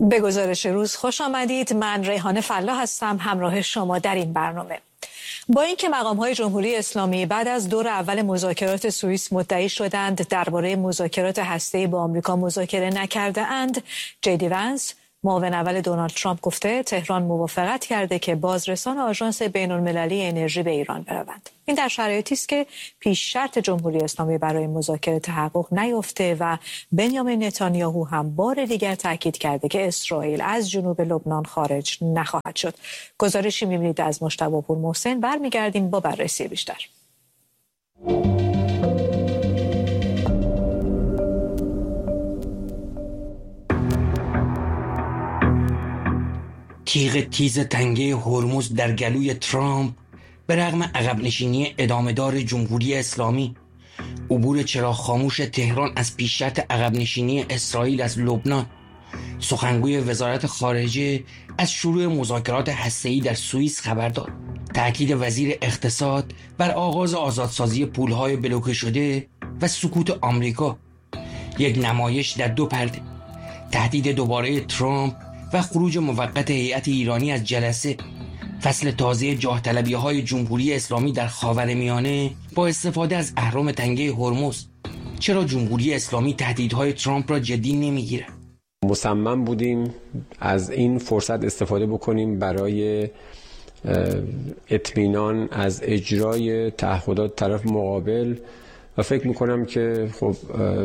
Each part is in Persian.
به گزارش روز خوش آمدید. من ریحانه فلاح هستم همراه شما در این برنامه. با اینکه مقام‌های جمهوری اسلامی بعد از دور اول مذاکرات سوئیس مدعی شدند درباره مذاکرات هسته‌ای با آمریکا مذاکره نکرده اند، جی ونس معاون اول دونالد ترامپ گفته تهران موافقت کرده که بازرسان آژانس بین‌المللی انرژی به ایران بروند. این در شرایطی است که پیش شرط جمهوری اسلامی برای مذاکره تحقق نیافته و بنیامین نتانیاهو هم بار دیگر تاکید کرده که اسرائیل از جنوب لبنان خارج نخواهد شد. گزارشی می‌بینید از مجتبی پورمحسن. برمیگردیم با بررسی بیشتر. تیغ تیز تنگه هرمز در گلوی ترامپ به رغم عقب نشینی ادامه‌دار جمهوری اسلامی، عبور چراغ خاموش تهران از پیشرفت عقب نشینی اسرائیل از لبنان، سخنگوی وزارت خارجه از شروع مذاکرات هسته‌ای در سوئیس خبر داد، تأکید وزیر اقتصاد بر آغاز آزادسازی پولهای بلوکه شده و سکوت آمریکا، یک نمایش در دو پرده، تهدید دوباره ترامپ و خروج موقت هیئت ایرانی از جلسه، فصل تازه جاه طلبی‌های جمهوری اسلامی در خاورمیانه با استفاده از اهرام تنگه هرمز. چرا جمهوری اسلامی تهدیدهای ترامپ را جدی نمیگیرد؟ مصمم بودیم از این فرصت استفاده بکنیم برای اطمینان از اجرای تعهدات طرف مقابل و فکر میکنم که خب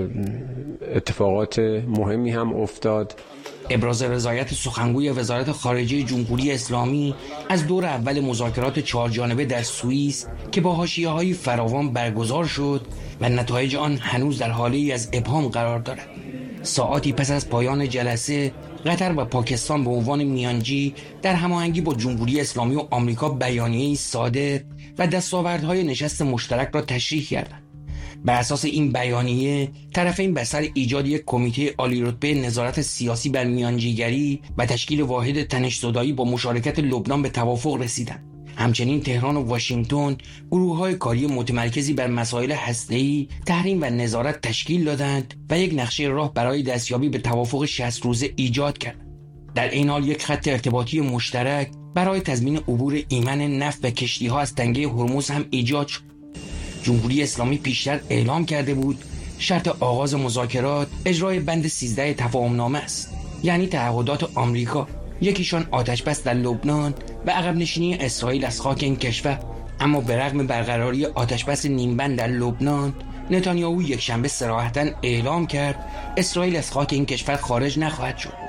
اتفاقات مهمی هم افتاد. ابراز رضایت سخنگوی وزارت خارجه جمهوری اسلامی از دور اول مذاکرات 4 جانبه در سوئیس که با حاشیه‌های فراوان برگزار شد و نتایج آن هنوز در حالی از ابهام قرار دارد. ساعاتی پس از پایان جلسه، قطر و پاکستان به عنوان میانجی در هماهنگی با جمهوری اسلامی و آمریکا بیانیه‌ای صادر و دستاوردهای نشست مشترک را تشریح کردند. بر اساس این بیانیه، طرفین بر سر ایجاد یک کمیته عالی‌رتبه نظارت سیاسی بر میانجیگری و تشکیل واحد تنش‌زدایی با مشارکت لبنان به توافق رسیدند. همچنین تهران و واشنگتن گروه‌های کاری متمرکزی بر مسائل هسته‌ای، تحریم و نظارت تشکیل دادند و یک نقشه راه برای دستیابی به توافق 60 روزه ایجاد کردند. در این حال یک خط ارتباطی مشترک برای تضمین عبور ایمن نفت و کشتی‌ها از تنگه هرمز هم ایجاد شد. جمهوری اسلامی پیشتر اعلام کرده بود شرط آغاز مذاکرات اجرای بند 13 تفاهمنامه است، یعنی تعهدات آمریکا، یکیشان آتش‌بس در لبنان و عقب نشینی اسرائیل از خاک این کشور. اما به رغم برقراری آتش‌بس نیمبند در لبنان، نتانیاهو یکشنبه صراحتاً اعلام کرد اسرائیل از خاک این کشور خارج نخواهد شد.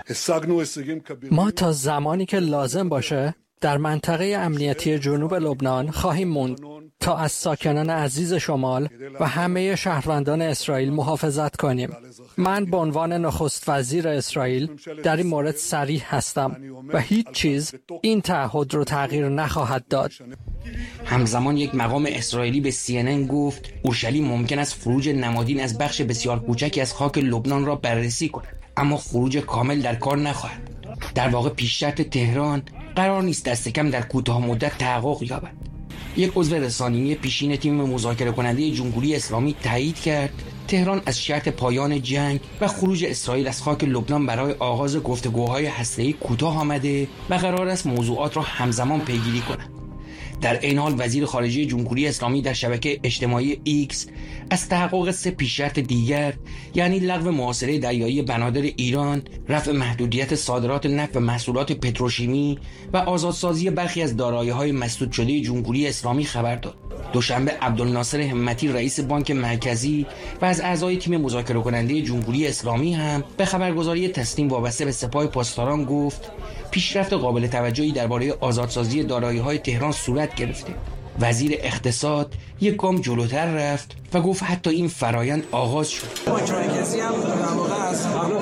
ما تا زمانی که لازم باشه در منطقه امنیتی جنوب لبنان خواهیم موند تا از ساکنان عزیز شمال و همه شهروندان اسرائیل محافظت کنیم. من به عنوان نخست وزیر اسرائیل در این مورد صریح هستم و هیچ چیز این تعهد رو تغییر نخواهد داد. همزمان یک مقام اسرائیلی به CNN گفت اورشلیم ممکن است خروج نمادین از بخش بسیار کوچکی از خاک لبنان را بررسی کند، اما خروج کامل در کار نخواهد. در واقع پیش شرط تهران قرار نیست دست کم در کوتاه مدت تحقق یابد. یک عضو رسانه‌ای پیشین تیم مذاکره کننده جمهوری اسلامی تایید کرد تهران از شرط پایان جنگ و خروج اسرائیل از خاک لبنان برای آغاز گفتگوهای هسته‌ای کوتاه آمده و قرار است موضوعات را همزمان پیگیری کند. در این حال وزیر خارجه جمهوری اسلامی در شبکه اجتماعی ایکس از تحقق 3 پیشرفت دیگر، یعنی لغو محاصره دریایی بنادر ایران، رفع محدودیت صادرات نفت و محصولات پتروشیمی و آزادسازی برخی از دارایی‌های مسدود شده جمهوری اسلامی خبر داد. دوشنبه عبدالناصر همتی رئیس بانک مرکزی و از اعضای تیم مذاکره کننده جمهوری اسلامی هم به خبرگزاری تسنیم وابسته به سپاه پاسداران گفت پیشرفت قابل توجهی درباره آزادسازی دارایی‌های تهران صورت گرفته. وزیر اقتصاد یک گام جلوتر رفت و گفت حتی این فرایند آغاز شد. بانک مرکزی هم در واقع از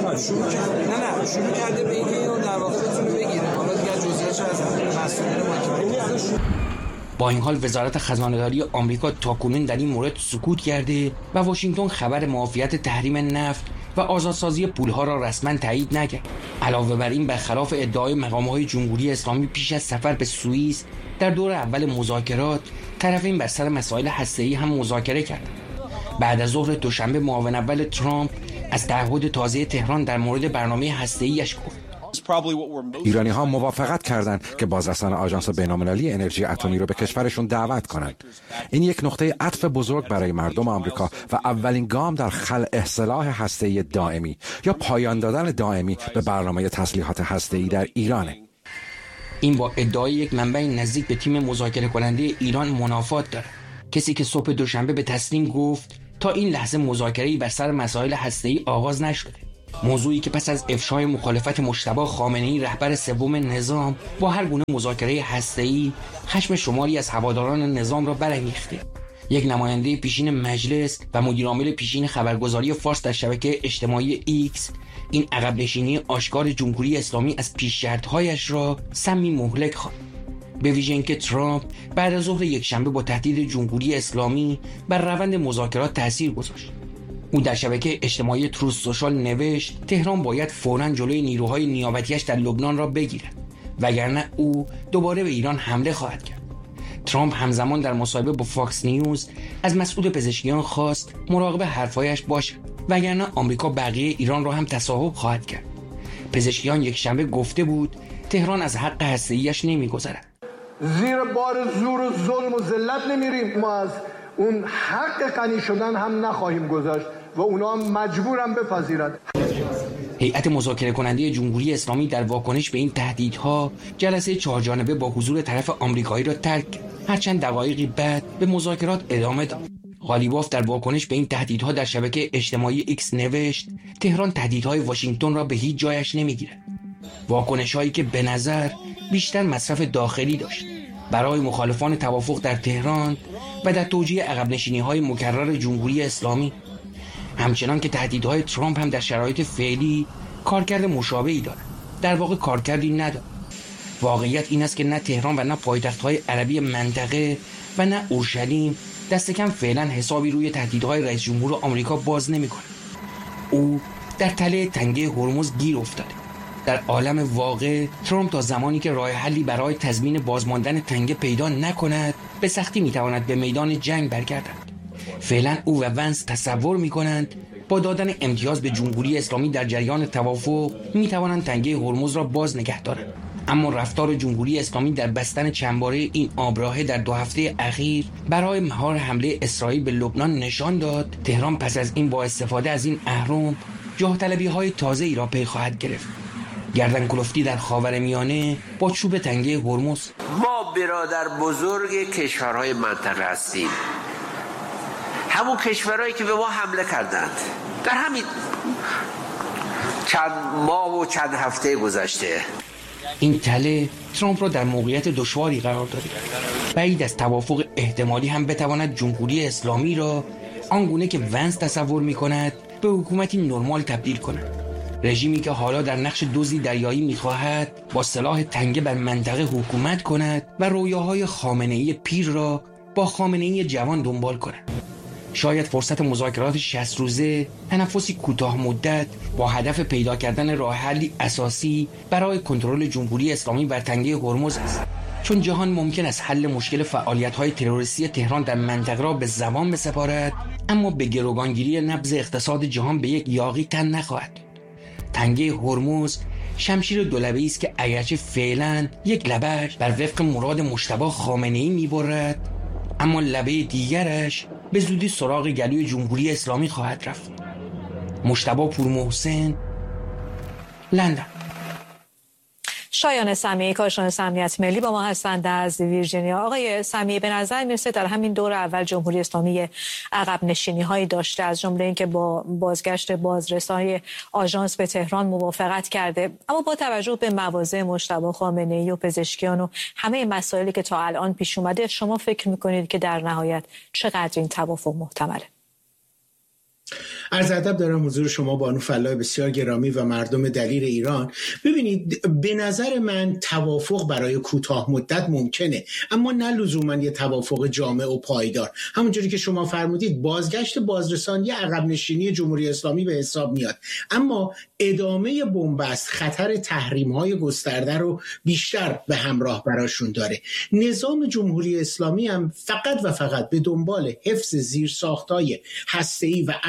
شروع کرده به اینکه اینو در واقع بتونه بگیره. حالا دیگه جزئیاتش از مسئولین بانک مرکزی. با این حال وزارت خزانه‌داری آمریکا تاکنون در این مورد سکوت کرده و واشنگتن خبر معافیت تحریم نفت و آزادسازی پولها را رسما تایید نکرد. علاوه بر این برخلاف ادعای مقام‌های جمهوری اسلامی پیش از سفر به سوئیس در دور اول مذاکرات، طرفین بر سر مسائل هسته‌ای هم مذاکره کردند. بعد از ظهر دوشنبه معاون اول ترامپ از تعهد تازه تهران در مورد برنامه هسته‌ایش گفت. ایرانی‌ها موافقت کردند که بازرسان آژانس بین‌المللی انرژی اتمی رو به کشورشون دعوت کنند. این یک نقطه عطف بزرگ برای مردم آمریکا و اولین گام در خلع سلاح هسته‌ای دائمی یا پایان دادن دائمی به برنامه تسلیحات هسته‌ای در ایرانه. این با ادعای یک منبع نزدیک به تیم مذاکره کننده ایران منافات داره. کسی که صبح دوشنبه به تسنیم گفت تا این لحظه مذاکره‌ای بر سر مسائل هسته‌ای آغاز نشده. موضوعی که پس از افشای مخالفت مجتبی خامنه‌ای رهبر سوم نظام با هر گونه مذاکره هسته‌ای خشم شماری از هواداران نظام را برانگیخته. یک نماینده پیشین مجلس و مدیرعامل پیشین خبرگزاری فارس در شبکه اجتماعی ایکس این عقب نشینی آشکار جمهوری اسلامی از پیش شرط‌هایش را سمی مهلک خواند. به ویژه اینکه ترامپ بعد از ظهر یکشنبه با تهدید جمهوری اسلامی بر روند مذاکرات تاثیر گذاشت. او در شبکه اجتماعی تروث سوشال نوشت تهران باید فوراً جلوی نیروهای نیابتیش در لبنان را بگیرد وگرنه او دوباره به ایران حمله خواهد کرد. ترامپ همزمان در مصاحبه با فاکس نیوز از مسئول پزشکیان خواست مراقب حرفایش باشد وگرنه آمریکا بقیه ایران را هم تصاحب خواهد کرد. پزشکیان یکشنبه گفته بود تهران از حق هسته‌ایش نمی‌گذرد. زیر بار زور و ظلم و ذلت نمیریم. ما از اون حق غنی شدن هم نخواهیم گذاشت و اونا هم مجبورن بپذیرند. هیئت مذاکره کننده جمهوری اسلامی در واکنش به این تهدیدها جلسه 4 جانبه با حضور طرف آمریکایی را ترک کرد. هرچند دقایقی بعد به مذاکرات ادامه داد. غالیباف در واکنش به این تهدیدها در شبکه اجتماعی ایکس نوشت تهران تهدیدهای واشنگتن را به هیچ جایش نمیگیرد. واکنش‌هایی که به نظر بیشتر مصرف داخلی داشت. برای مخالفان توافق در تهران و در توجیه عقب نشینی‌های مکرر جمهوری اسلامی، همچنان که تهدیدهای ترامپ هم در شرایط فعلی کارکرد مشابهی دارد. در واقع کارکردی ندارد. واقعیت این است که نه تهران و نه پایتخت‌های عربی منطقه و نه اورشلیم دست کم فعلا حسابی روی تهدیدهای رئیس جمهور آمریکا باز نمی‌کند. او در تله تنگه هرمز گیر افتاده. در عالم واقع ترامپ تا زمانی که راه حلی برای تضمین بازماندن تنگه پیدا نکند به سختی میتواند به میدان جنگ برگردد. فعلا او و ونس تصور میکنند با دادن امتیاز به جمهوری اسلامی در جریان توافق میتوانند تنگه هرمز را باز نگه دارند. اما رفتار جمهوری اسلامی در بستن چندباره این آبراهه در 2 هفته اخیر برای مهار حمله اسرائیل به لبنان نشان داد تهران پس از این با استفاده از این اهرم جاه طلبی‌های تازه‌ای را پی خواهد گرفت. گردن کلفتی در خاورمیانه با چوب تنگه هرمز. ما برادر بزرگ کشورهای منطقه هستیم، همون کشورهایی که به ما حمله کردند در همین چند ماه و چند هفته گذشته. این تله ترامپ را در موقعیت دشواری قرار داده. بعید از توافق احتمالی هم بتواند جمهوری اسلامی را آنگونه که ونس تصور می‌کند به حکومتی نرمال تبدیل کند. رژیمی که حالا در نقش دزدی دریایی می‌خواهد با سلاح تنگه بر منطقه حکومت کند و رویاهای خامنه‌ای پیر را با خامنه‌ای جوان دنبال کند. شاید فرصت مذاکرات 60 روزه تنفسی کوتاه مدت با هدف پیدا کردن راه حلی اساسی برای کنترل جمهوری اسلامی بر تنگه هرمز است. چون جهان ممکن است حل مشکل فعالیت‌های تروریستی تهران در منطقه را به زبان بسپارد، اما به گروگانگیری نبض اقتصاد جهان به یک یاغی تن نخواهد. تنگه هرمز شمشیر دولبه‌ای است که اگرچه فعلا یک لبه‌اش بر وفق مراد مجتبی خامنه‌ای می‌برد، اما لبه دیگرش به زودی سراغ گلوی جمهوری اسلامی خواهد رفت. مجتبی پورمحسن، لندن. شایان سمیعی کارشناس امنیت ملی با ما هستند از ویرجینیا. آقای سمیعی، به نظر میرسه در همین دور اول جمهوری اسلامی عقب نشینی هایی داشته، از جمله اینکه با بازگشت بازرسانی آژانس به تهران موافقت کرده، اما با توجه به مواضع مجتبی خامنه‌ای و پزشکیان و همه مسائلی که تا الان پیش اومده، شما فکر میکنید که در نهایت چقدر این توافق محتمله؟ عرض ادب دارم حضور شما بانو فلاح بسیار گرامی و مردم دلیر ایران. ببینید، به نظر من توافق برای کوتاه مدت ممکنه، اما نه لزوما یه توافق جامع و پایدار. همونجوری که شما فرمودید بازگشت بازرسانی عقب نشینی جمهوری اسلامی به حساب میاد، اما ادامه بنبست خطر تحریم‌های گسترده رو بیشتر به همراه براشون داره. نظام جمهوری اسلامی هم فقط و فقط به دنبال حفظ زیرساخت‌های هسته‌ای و امنیتی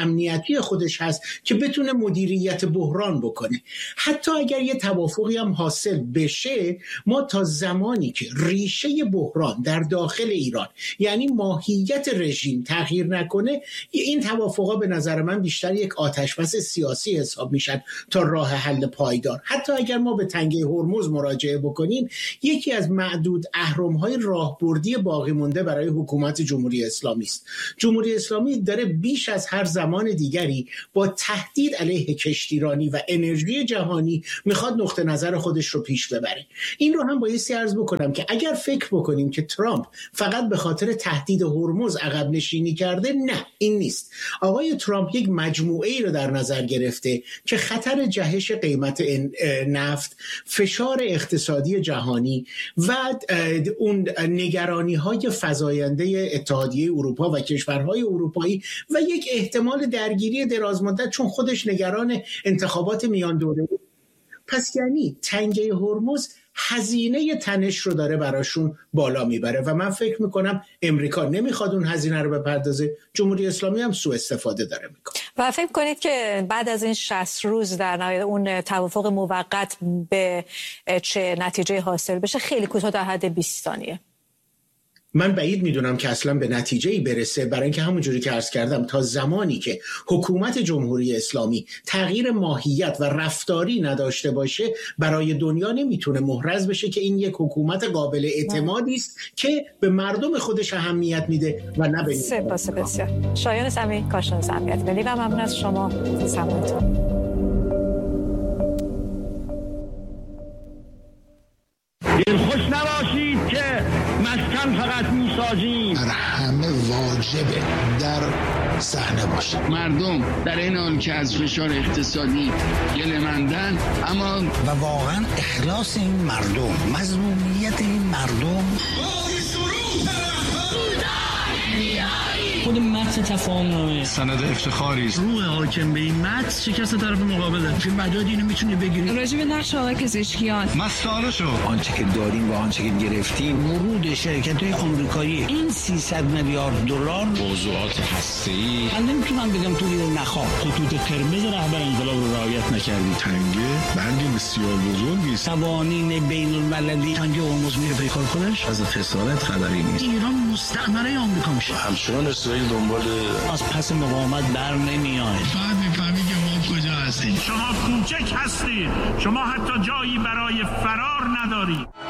کافی خودش هست که بتونه مدیریت بحران بکنه. حتی اگر یه توافقی هم حاصل بشه، ما تا زمانی که ریشه بحران در داخل ایران یعنی ماهیت رژیم تغییر نکنه، این توافقا به نظر من بیشتر یک آتشبس سیاسی حساب میشن تا راه حل پایدار. حتی اگر ما به تنگه هرمز مراجعه بکنیم، یکی از معدود اهرم‌های راهبردی باقی مونده برای حکومت جمهوری اسلامی است. جمهوری اسلامی داره بیش از هر زمان دیگری با تهدید علیه کشتیرانی و انرژی جهانی میخواد نقطه نظر خودش رو پیش ببره. این رو هم بایستی عرض بکنم که اگر فکر بکنیم که ترامپ فقط به خاطر تهدید هرمز عقب نشینی کرده، نه، این نیست. آقای ترامپ یک مجموعه ای رو در نظر گرفته که خطر جهش قیمت نفت، فشار اقتصادی جهانی و اون نگرانی‌های فزاینده اتحادیه اروپا و کشورهای اروپایی و یک احتمال درگیری درازمدت، چون خودش نگران انتخابات میان دوره. پس یعنی تنگه هرمز هزینه تنش رو داره براشون بالا میبره و من فکر میکنم امریکا نمیخواد اون هزینه رو بپردازه، جمهوری اسلامی هم سوء استفاده داره میکنه. و فکر کنید که بعد از این 60 روز در نهایت اون توافق موقت به چه نتیجه حاصل بشه؟ خیلی کوتاه، در حد 20 ثانیه. من بعید میدونم که اصلا به نتیجه‌ای برسه، برای اینکه همونجوری که عرض کردم تا زمانی که حکومت جمهوری اسلامی تغییر ماهیت و رفتاری نداشته باشه، برای دنیا نمیتونه محرز بشه که این یک حکومت قابل اعتمادی است که به مردم خودش اهمیت میده و نه به سپاس بسیار. شایان سمی، کارشناس امنیت ملی و ممنون از شما زمانتون. خوش نباشید که مسکن فقط میسازیم، در همه واجبه در صحنه باشه. مردم در این حال که از فشار اقتصادی گله‌مندن، اما و واقعا اخلاص این مردم، مظلومیت این مردم، خود متن تفاهمنامه سند افتخاری است. روح حاکم به این متن شکست طرف مقابله. چه مدادی اینو میتونه بگیری؟ راجع به نقش آقای پزشکیان مسئله شو. آنچه که داریم و آنچه که گرفتیم، ورود شرکت‌های آمریکایی این 300 میلیارد دلار، موضوعات هسته‌ای، من نمیتونم بگم تو این نخواه. خطوط قرمز رهبر انقلاب رو رعایت نکردی. تنگه برگ بسیار بزرگی است. قوانین بین‌المللی، تنگه هرمز میره پیکار خودش. از خسارت خبری نیست. ایران مستعمره آمریکا میشه. همچنان اسرائیل دنبال از پس مقاومت بر نمیاد. بعد میفهمی که ما کجا هستیم. شما کوچک هستید، شما حتی جایی برای فرار ندارید.